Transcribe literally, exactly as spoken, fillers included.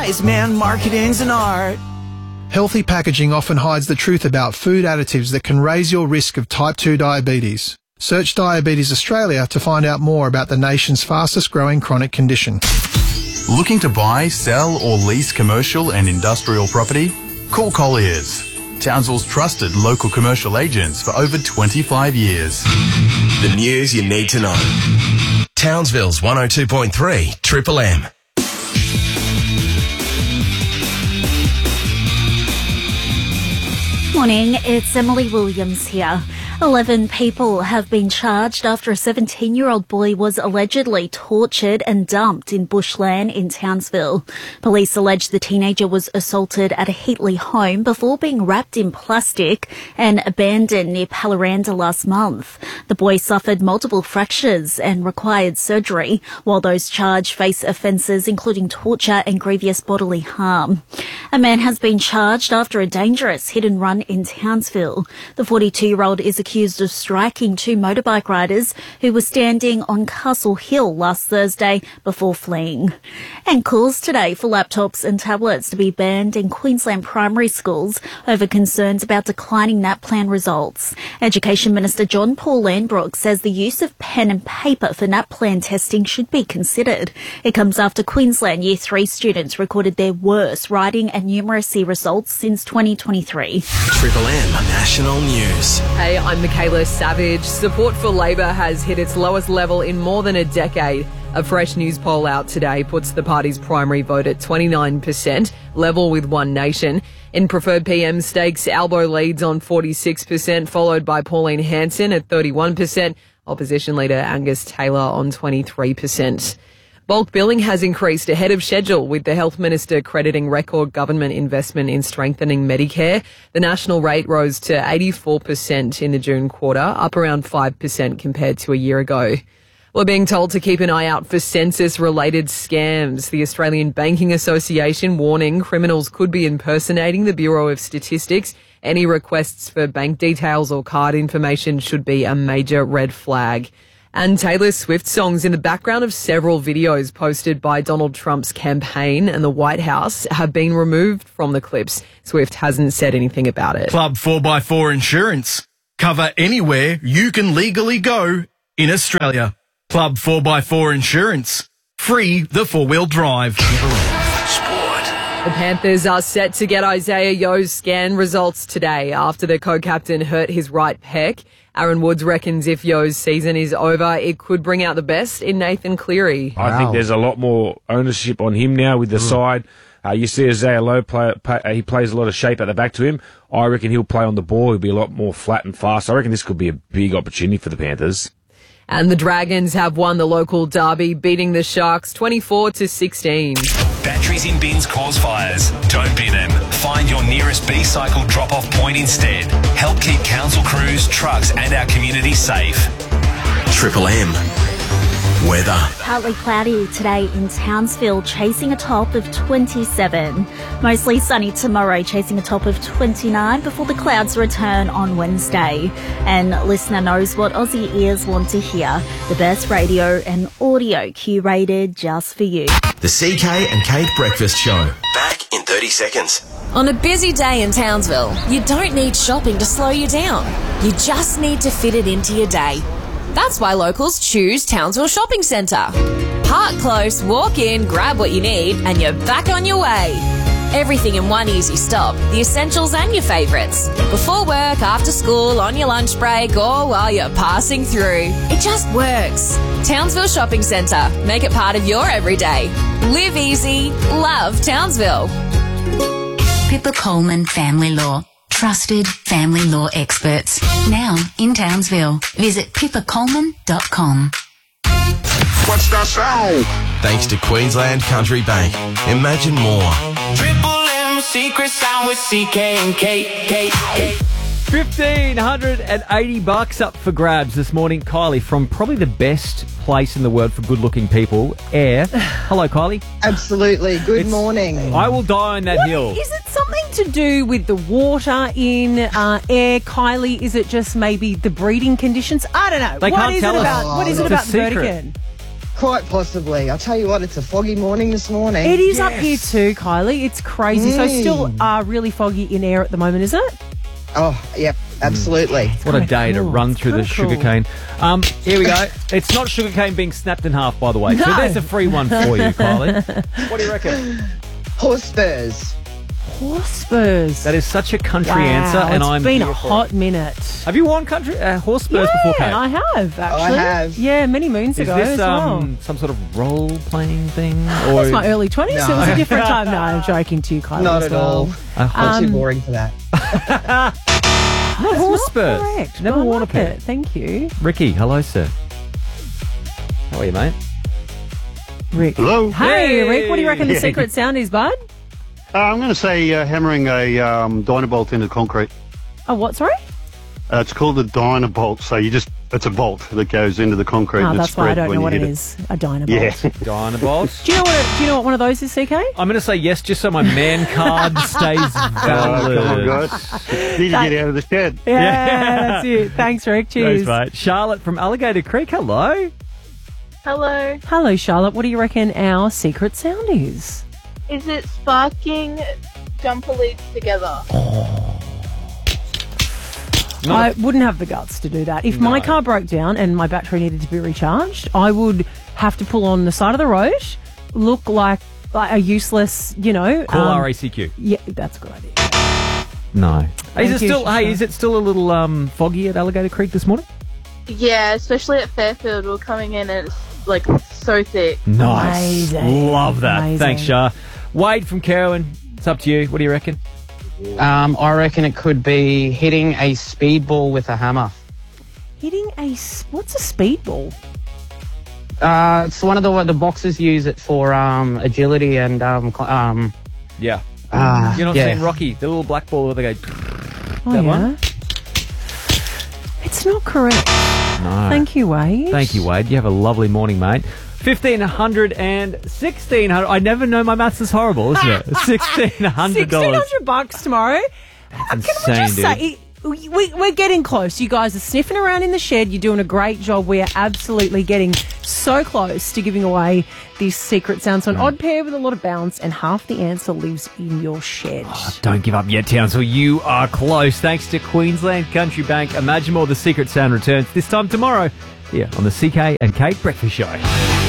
wise man, marketing's an art. Healthy packaging often hides the truth about food additives that can raise your risk of type two diabetes. Search Diabetes Australia to find out more about the nation's fastest growing chronic condition. Looking to buy, sell or lease commercial and industrial property? Call Colliers, Townsville's trusted local commercial agents for over twenty-five years. The news you need to know. Townsville's one oh two point three Triple M. Morning, it's Emily Williams here. Eleven people have been charged after a seventeen-year-old boy was allegedly tortured and dumped in bushland in Townsville. Police allege the teenager was assaulted at a Heatley home before being wrapped in plastic and abandoned near Pallaranda last month. The boy suffered multiple fractures and required surgery, while those charged face offences including torture and grievous bodily harm. A man has been charged after a dangerous hit-and-run in Townsville. The forty-two-year-old is accused of striking two motorbike riders who were standing on Castle Hill last Thursday before fleeing. And calls today for laptops and tablets to be banned in Queensland primary schools over concerns about declining NAPLAN results. Education Minister John Paul Landbrook says the use of pen and paper for NAPLAN testing should be considered. It comes after Queensland Year three students recorded their worst writing and numeracy results since twenty twenty-three. Triple M National News. Hey, I'm Michaela Savage. Support for Labor has hit its lowest level in more than a decade. A fresh news poll out today puts the party's primary vote at twenty-nine percent, level with One Nation. In preferred P M stakes, Albo leads on forty-six percent, followed by Pauline Hanson at thirty-one percent. Opposition leader Angus Taylor on twenty-three percent. Bulk billing has increased ahead of schedule, with the Health Minister crediting record government investment in strengthening Medicare. The national rate rose to eighty-four percent in the June quarter, up around five percent compared to a year ago. We're being told to keep an eye out for census-related scams. The Australian Banking Association warning criminals could be impersonating the Bureau of Statistics. Any requests for bank details or card information should be a major red flag. And Taylor Swift songs in the background of several videos posted by Donald Trump's campaign and the White House have been removed from the clips. Swift hasn't said anything about it. Club four by four Insurance. Cover anywhere you can legally go in Australia. Club four by four Insurance. Free the four-wheel drive. The Panthers are set to get Isaiah Yo's scan results today after the co-captain hurt his right pec. Aaron Woods reckons if Yo's season is over, it could bring out the best in Nathan Cleary. I wow. think there's a lot more ownership on him now with the mm. side. Uh, you see Isaiah Lowe play, play, he plays a lot of shape at the back to him. I reckon he'll play on the ball. He'll be a lot more flat and fast. I reckon this could be a big opportunity for the Panthers. And the Dragons have won the local derby, beating the Sharks twenty-four to sixteen. Batteries in bins cause fires. Don't bin them. Find your nearest B-Cycle drop-off point instead. Help keep council crews, trucks and our community safe. Triple M. Weather. Partly cloudy today in Townsville, chasing a top of twenty-seven. Mostly sunny tomorrow, chasing a top of twenty-nine before the clouds return on Wednesday. And listener knows what Aussie ears want to hear. The best radio and audio curated just for you. The C K and Kate Breakfast Show. Back in thirty seconds. On a busy day in Townsville, you don't need shopping to slow you down. You just need to fit it into your day. That's why locals choose Townsville Shopping Centre. Park close, walk in, grab what you need, and you're back on your way. Everything in one easy stop, the essentials and your favourites. Before work, after school, on your lunch break, or while you're passing through. It just works. Townsville Shopping Centre. Make it part of your everyday. Live easy. Love Townsville. Pippa Coleman Family Law. Trusted family law experts. Now in Townsville. Visit pippa coleman dot com. What's that sound? Thanks to Queensland Country Bank. Imagine more. Triple M secret sound with C K and K. fifteen eighty bucks up for grabs this morning. Kylie from probably the best place in the world for good-looking people, Air. Hello, Kylie. Absolutely. Good It's, morning. I will die on that What, hill. Is it something to do with the water in uh, Air, Kylie? Is it just maybe the breeding conditions? I don't know. They what can't is tell it us. about? Oh, what is it it's a about the secret. Vertigan? Quite possibly. I'll tell you what, it's a foggy morning this morning. It is up here too, Kylie. It's crazy. So Mm. still uh, really foggy in air at the moment, is it? Oh, yep, absolutely. What a day to run through the sugarcane. Um, here we go. It's not sugarcane being snapped in half, by the way. So No. there's a free one for you, Kylie. What do you reckon? Horse spurs. Horse spurs. That is such a country Wow, answer, and it's I'm been here a for hot it. minute. Have you worn country uh, horse spurs yeah, before, Kate? I have, actually. have. Yeah, many moons Is ago this as well. um, some sort of role-playing thing? That's my early twenties. No. It was a different time. No, I'm joking to you, Kylie. Not as at well. all. Uh, I'm too Um, boring for that. Not horse spurs. Correct. Never I worn like a pair. it. Thank you, Ricky, hello, sir. How are you, mate? Rick. Hello. Hey, Hey. Rick. What do you reckon the secret sound is, bud? Uh, I'm going to say uh, hammering a um, Dynabolt into concrete. Oh, what? Sorry. Uh, it's called a Dynabolt, so you just, it's a bolt that goes into the concrete Oh, and it's that's why I spread don't when know you what hit it it. is. A Dynabolt. Yeah. Dynabolt. Do you know what? A, do you know what one of those is, C K? I'm going to say yes, just so my man card stays Oh, valid. come on, guys. Need to get out of the shed. Yeah, Yeah. that's it. Thanks, Rick. Cheers. Thanks, mate. Charlotte from Alligator Creek, hello. Hello. Hello, Charlotte. What do you reckon our secret sound is? Is it sparking jumper leads together? I wouldn't have the guts to do that. If my No. car broke down and my battery needed to be recharged, I would have to pull on the side of the road, look like, like a useless, you know. Call um, R A C Q. Yeah, that's a good idea. No. Thank is it you, still? Hey, Shasha. is it still a little um, foggy at Alligator Creek this morning? Yeah, especially at Fairfield. We're coming in and it's like so thick. Nice. Amazing. Love that. Amazing. Thanks, Shah. Wade from Carwin, it's up to you. What do you reckon? Um, I reckon it could be hitting a speedball with a hammer. Hitting a s- what's a speedball? Uh, it's one of the the boxers use it for um, agility and um, cl- um, Yeah. uh, You're not yeah. seeing Rocky, the little black ball where they go. Oh, That yeah. one? It's not correct. No. Thank you, Wade. Thank you, Wade. You have a lovely morning, mate. fifteen hundred and sixteen hundred. I never know my maths is horrible, isn't it? sixteen hundred dollars. Sixteen hundred bucks tomorrow. Insane, Can we just dude. say it, we, we're getting close. You guys are sniffing around in the shed. You're doing a great job. We are absolutely getting so close to giving away this secret sound. So an odd pair with a lot of bounce, and half the answer lives in your shed. Don't give up yet, Townsville. You are close. Thanks to Queensland Country Bank. Imagine more. The secret sound returns this time tomorrow here on the C K and Kate Breakfast Show.